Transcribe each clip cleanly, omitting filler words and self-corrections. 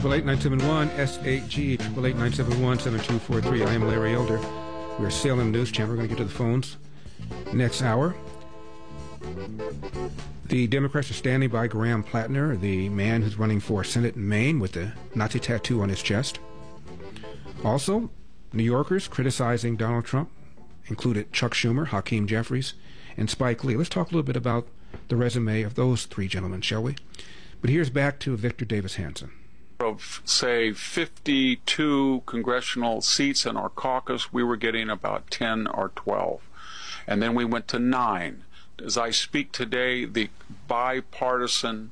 888-971-SAG, 888-971-7243. I am Larry Elder. We're Salem News Channel. We're going to get to the phones next hour. The Democrats are standing by Graham Plattner, the man who's running for Senate in Maine with the Nazi tattoo on his chest. Also, New Yorkers criticizing Donald Trump included Chuck Schumer, Hakeem Jeffries, and Spike Lee. Let's talk a little bit about the resume of those three gentlemen, shall we? But here's back to Victor Davis Hanson. Of, say, 52 congressional seats in our caucus, we were getting about 10 or 12. And then we went to 9. As I speak today, the bipartisan,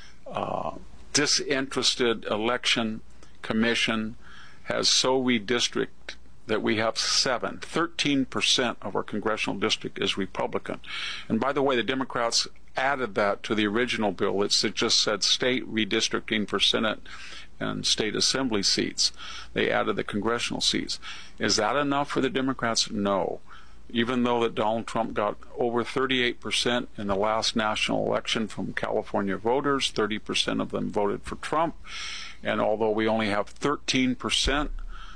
disinterested election commission has so redistricted that we have 7. 13% of our congressional district is Republican. And by the way, the Democrats added that to the original bill. It just said state redistricting for Senate and state assembly seats. They added the congressional seats. Is that enough for the Democrats? No. Even though that Donald Trump got over 38% in the last national election from California voters, 30% of them voted for Trump, and although we only have 13%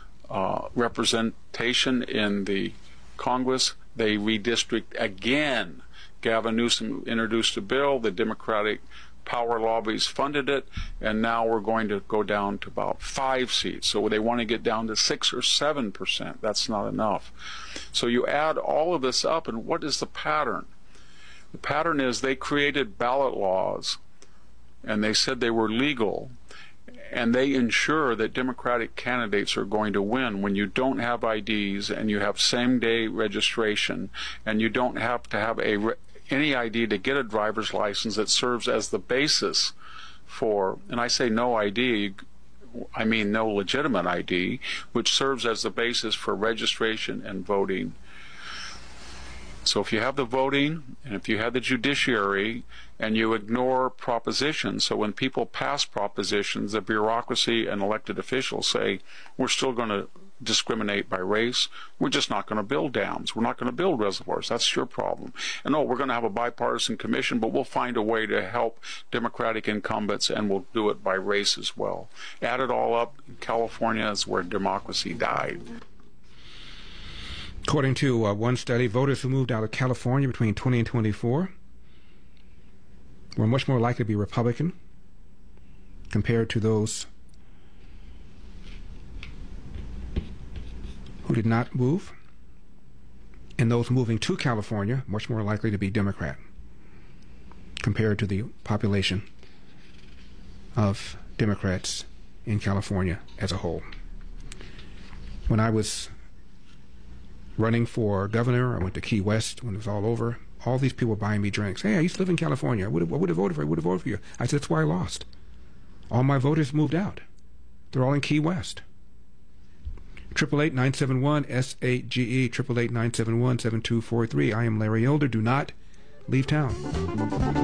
representation in the Congress, they redistrict again. Gavin Newsom introduced a bill, the Democratic power lobbies funded it, and now we're going to go down to about 5 seats. So they want to get down to 6 or 7%. That's not enough. So you add all of this up, and what is the pattern? The pattern is they created ballot laws, and they said they were legal, and they ensure that Democratic candidates are going to win when you don't have IDs and you have same-day registration, and you don't have to have any ID to get a driver's license that serves as the basis for, and I say no ID, I mean no legitimate ID, which serves as the basis for registration and voting. So if you have the voting, and if you have the judiciary, and you ignore propositions, so when people pass propositions, the bureaucracy and elected officials say, we're still going to discriminate by race, we're just not going to build dams, we're not going to build reservoirs, that's your problem. And we're going to have a bipartisan commission, but we'll find a way to help Democratic incumbents, and we'll do it by race as well. Add it all up, California is where democracy died. According to one study, voters who moved out of California between 20 and 24 were much more likely to be Republican compared to those who did not move, and those moving to California much more likely to be Democrat compared to the population of Democrats in California as a whole. When I was running for governor, I went to Key West when it was all over. All these people were buying me drinks. Hey, I used to live in California. I would have voted for you. I would have voted for you. I said, that's why I lost. All my voters moved out. They're all in Key West. 888-971-SAGE, 888-971-7243. I am Larry Elder. Do not leave town.